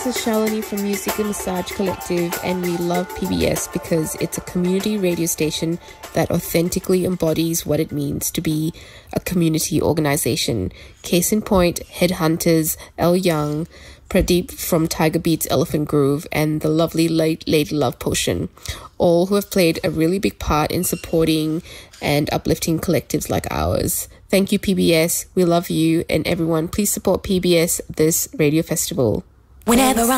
this is Shalini from Music and Massage Collective, and we love PBS because it's a community radio station that authentically embodies what it means to be a community organization. Case in point, Headhunters, Elle Young, Pradeep from Tiger Beats Elephant Groove, and the lovely Lady Love Potion, all who have played a really big part in supporting and uplifting collectives like ours. Thank you, PBS. We love you, and everyone, please support PBS this radio festival. Whenever